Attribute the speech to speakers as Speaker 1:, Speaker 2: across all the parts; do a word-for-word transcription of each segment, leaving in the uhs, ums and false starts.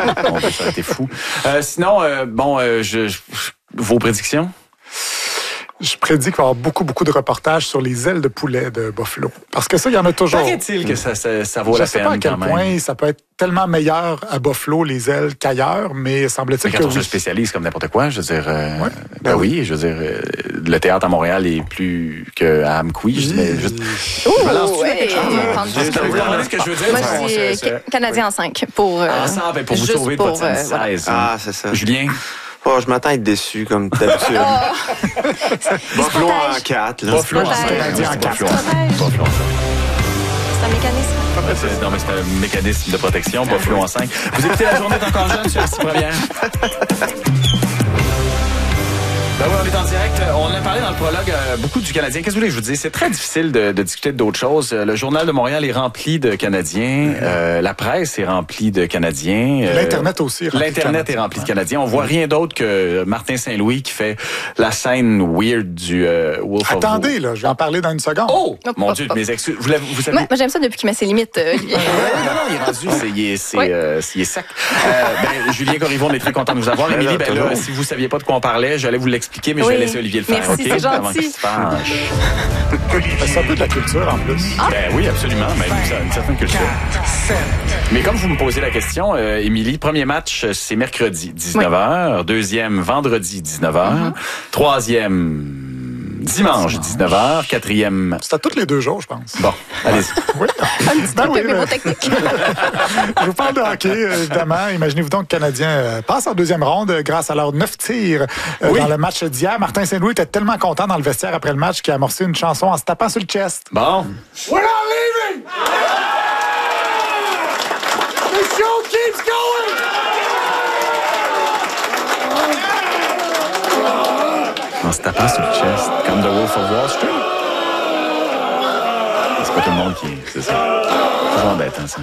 Speaker 1: Bon, ça a été fou. Euh, sinon, euh, bon, euh, je, je, vos prédictions?
Speaker 2: Je prédis qu'il va y avoir beaucoup, beaucoup de reportages sur les ailes de poulet de Buffalo. Parce que ça, il y en a toujours.
Speaker 1: Paraît-il que ça, ça, ça vaut
Speaker 2: je
Speaker 1: la
Speaker 2: sais
Speaker 1: peine
Speaker 2: pas à quel
Speaker 1: quand même.
Speaker 2: point ça peut être tellement meilleur à Buffalo, les ailes, qu'ailleurs, mais semble-t-il
Speaker 1: Mais
Speaker 2: que
Speaker 1: quand on
Speaker 2: oui.
Speaker 1: se spécialise comme n'importe quoi, je veux dire... Euh,
Speaker 2: ouais.
Speaker 1: Ben oui, je veux dire, euh, le théâtre à Montréal est plus qu'à Amqui. Je mais juste...
Speaker 3: Ouh,
Speaker 1: je me lance
Speaker 3: ouais,
Speaker 1: quelque chose.
Speaker 3: ouais,
Speaker 1: Juste, vous comprenez ce que je veux dire?
Speaker 3: Moi,
Speaker 1: On
Speaker 3: je
Speaker 1: se-
Speaker 3: dis
Speaker 1: se-
Speaker 3: euh, Canadien en cinq pour, euh,
Speaker 1: Ensemble, ben, pour vous
Speaker 3: juste
Speaker 1: sauver de
Speaker 3: pour,
Speaker 1: votre
Speaker 3: euh,
Speaker 1: seize.
Speaker 3: voilà.
Speaker 4: Ah, c'est ça.
Speaker 1: Julien?
Speaker 4: Oh, je m'attends à être déçu, comme d'habitude. Buffalo en quatre, là.
Speaker 1: Buffalo en
Speaker 3: Protège.
Speaker 1: cinq.
Speaker 2: Canadien en
Speaker 1: Oui,
Speaker 2: quatre.
Speaker 1: Buffalo en cinq. Buffalo en cinq.
Speaker 3: C'est un mécanisme.
Speaker 1: C'est- Non, mais c'est un mécanisme de protection. Buffalo en cinq. Vous écoutez La Journée est encore jeune sur la première. Ben oui, on est en direct. On a parlé dans le prologue euh, beaucoup du Canadien. Qu'est-ce que vous voulez que je vous dise? C'est très difficile de, de discuter d'autres choses. Le Journal de Montréal est rempli de Canadiens. Euh, la presse est remplie de Canadiens. Euh,
Speaker 2: L'Internet aussi est rempli de
Speaker 1: L'Internet
Speaker 2: Canadiens.
Speaker 1: est rempli de Canadiens. On voit rien d'autre que Martin Saint-Louis qui fait la scène weird du euh, Wolf of
Speaker 2: Attendez, là, je vais en parler dans une seconde.
Speaker 1: Oh!
Speaker 3: Hop,
Speaker 1: Mon
Speaker 3: hop,
Speaker 1: Dieu,
Speaker 3: hop.
Speaker 1: mes excuses. Vous, l'avez- vous savez...
Speaker 3: Moi, moi, j'aime ça depuis qu'il met ses limites, euh, Olivier.
Speaker 1: Ouais, non, non, il est rendu, c'est, il est, c'est,
Speaker 3: Oui.
Speaker 1: euh, il est sec. Euh, ben, Julien Corriveau, on est très content de vous avoir. Émilie, ben là, si vous saviez pas de quoi on parlait, j'allais vous l'expliquer, mais je
Speaker 3: Oui.
Speaker 1: vais laisser Olivier le faire.
Speaker 3: Merci,
Speaker 1: OK?
Speaker 3: c'est gentil.
Speaker 1: Avant qu'il se fâche.
Speaker 2: C'est un peu de la culture, en plus.
Speaker 1: Ben oui, absolument, mais une, une certaine culture. Mais comme vous me posez la question, euh, Émilie, premier match, c'est mercredi, dix-neuf heures. Deuxième, vendredi, dix-neuf heures. Troisième, dimanche, dix-neuf heures. Quatrième...
Speaker 2: C'est à tous les deux jours, je pense.
Speaker 1: Bon, allez-y.
Speaker 2: Oui.
Speaker 3: Un petit
Speaker 2: Ben
Speaker 3: truc
Speaker 2: oui,
Speaker 3: de
Speaker 2: ben-
Speaker 3: mnémotechnique.
Speaker 2: Je vous parle de hockey, euh, évidemment. Imaginez-vous donc que le Canadien euh, passe en deuxième ronde euh, grâce à leurs neuf tirs euh,
Speaker 1: Oui.
Speaker 2: dans le match d'hier. Martin Saint-Louis était tellement content dans le vestiaire après le match qu'il a amorcé une chanson en se tapant sur le chest.
Speaker 1: Bon.
Speaker 2: We're not leaving! The show keeps going!
Speaker 1: En se tapant sur le chest, comme The Wolf of Wall Street. C'est pas tout le monde qui... C'est ça. C'est toujours embêtant, ça.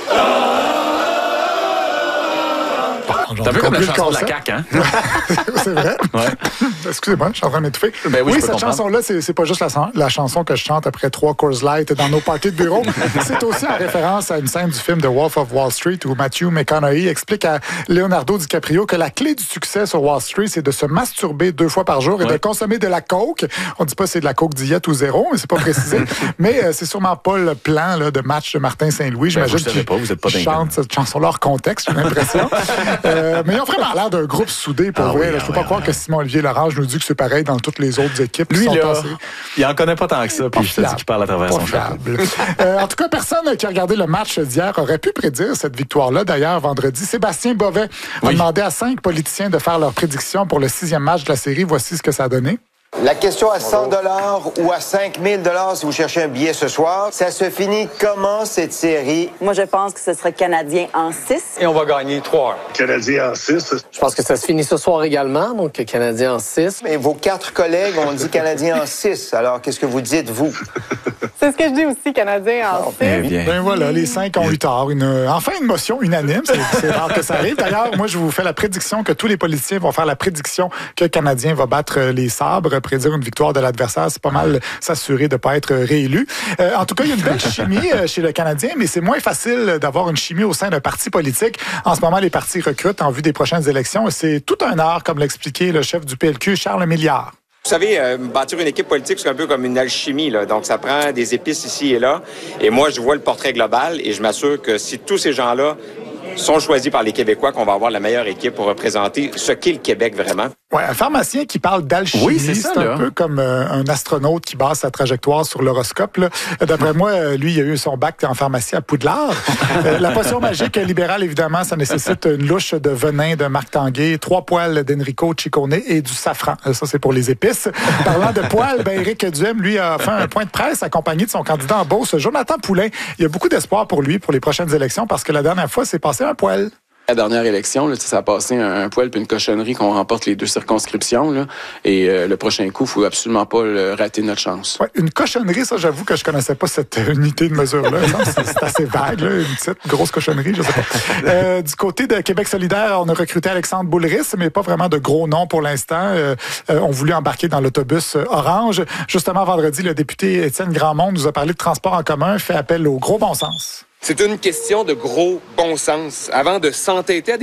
Speaker 1: T'as vu comme la chanson de la C A Q, hein?
Speaker 2: C'est vrai.
Speaker 1: Ouais.
Speaker 2: Excusez-moi, je suis en train de m'étouffer.
Speaker 1: Ben oui, je peux
Speaker 2: cette
Speaker 1: comprendre.
Speaker 2: chanson-là, c'est, c'est pas juste la, chan- la chanson que je chante après trois Coors Light dans nos parties de bureau. C'est aussi en référence à une scène du film The Wolf of Wall Street où Matthew McConaughey explique à Leonardo DiCaprio que la clé du succès sur Wall Street, c'est de se masturber deux fois par jour et
Speaker 1: Ouais.
Speaker 2: de consommer de la coke. On dit pas c'est de la coke diète ou zéro, mais c'est pas précisé. Mais euh, c'est sûrement pas le plan là, de match de Martin Saint-Louis.
Speaker 1: Ben, vous
Speaker 2: J'imagine
Speaker 1: le savez
Speaker 2: qu'il
Speaker 1: pas, vous êtes pas
Speaker 2: qu'il
Speaker 1: dingue.
Speaker 2: chante cette chanson-là hors contexte, j'ai l'impression. euh, mais ils ont vraiment l'air d'un groupe soudé pour
Speaker 1: Ah
Speaker 2: vrai.
Speaker 1: oui,
Speaker 2: là.
Speaker 1: ah
Speaker 2: Je peux
Speaker 1: oui,
Speaker 2: pas croire
Speaker 1: ah
Speaker 2: que Simon-Olivier Larange nous dit que c'est pareil dans toutes les autres équipes qui
Speaker 1: Lui,
Speaker 2: sont
Speaker 1: là,
Speaker 2: passées.
Speaker 1: il en connaît pas tant que ça, puis je te dis qu'il parle à travers
Speaker 2: Pas
Speaker 1: son chapeau.
Speaker 2: fiable. Euh, en tout cas, personne qui a regardé le match d'hier aurait pu prédire cette victoire-là. D'ailleurs, vendredi, Sébastien Bovet a
Speaker 1: Oui.
Speaker 2: demandé à cinq politiciens de faire leurs prédictions pour le sixième match de la série. Voici ce que ça a donné.
Speaker 5: La question à cent dollars ou à cinq mille dollars si vous cherchez un billet ce soir. Ça se finit comment cette série?
Speaker 6: Moi, je pense que ce serait Canadien en six.
Speaker 7: Et on va gagner trois.
Speaker 8: Canadien en six.
Speaker 9: Je pense que ça se finit ce soir également, donc Canadien en six.
Speaker 5: Mais vos quatre collègues ont dit Canadien en six. Alors, qu'est-ce que vous dites, vous?
Speaker 6: C'est ce que je dis aussi, Canadien en six.
Speaker 1: Eh bien.
Speaker 2: Ben voilà, les cinq ont eu tort. Une, enfin, une motion unanime. C'est, c'est rare que ça arrive. D'ailleurs, moi, je vous fais la prédiction que tous les politiciens vont faire la prédiction que le Canadien va battre les Sabres, prédire une victoire de l'adversaire. C'est pas mal s'assurer de ne pas être réélu. Euh, en tout cas, il y a une belle chimie euh, chez le Canadien, mais c'est moins facile d'avoir une chimie au sein d'un parti politique. En ce moment, les partis recrutent en vue des prochaines élections. Et c'est tout un art, comme l'expliquait le chef du P L Q, Charles Milliard.
Speaker 7: Vous savez, euh, bâtir une équipe politique, c'est un peu comme une alchimie, là. Donc, ça prend des épices ici et là. Et moi, je vois le portrait global et je m'assure que si tous ces gens-là sont choisis par les Québécois, qu'on va avoir la meilleure équipe pour représenter ce qu'est le Québec vraiment.
Speaker 2: Ouais, un pharmacien qui parle d'alchimie,
Speaker 1: Oui, c'est ça,
Speaker 2: c'est un
Speaker 1: là.
Speaker 2: peu comme euh, un astronaute qui base sa trajectoire sur l'horoscope. Là. D'après moi, euh, lui, il a eu son bac en pharmacie à Poudlard. Euh, la potion magique libérale, évidemment, ça nécessite une louche de venin de Marc Tanguay, trois poils d'Enrico Ciccone et du safran. Euh, Ça, c'est pour les épices. Parlant de poils, ben, Éric Duhem, lui, a fait un point de presse accompagné de son candidat en Beauce, Jonathan Poulain. Il y a beaucoup d'espoir pour lui pour les prochaines élections parce que la dernière fois, c'est passé un poil.
Speaker 10: La dernière élection, là, ça a passé un, un poil puis une cochonnerie qu'on remporte les deux circonscriptions. Là, et euh, le prochain coup, il faut absolument pas le, rater notre chance.
Speaker 2: Ouais, une cochonnerie, ça, j'avoue que je connaissais pas cette unité de mesure-là. C'est, c'est assez vague, là, une petite grosse cochonnerie, je sais pas. Euh, du côté de Québec solidaire, on a recruté Alexandre Boulris, mais pas vraiment de gros noms pour l'instant. Euh, euh, on voulait embarquer dans l'autobus Orange. Justement, vendredi, le député Étienne Grandmont nous a parlé de transport en commun, fait appel au gros bon sens.
Speaker 7: C'est une question de gros bon sens. Avant de s'entêter à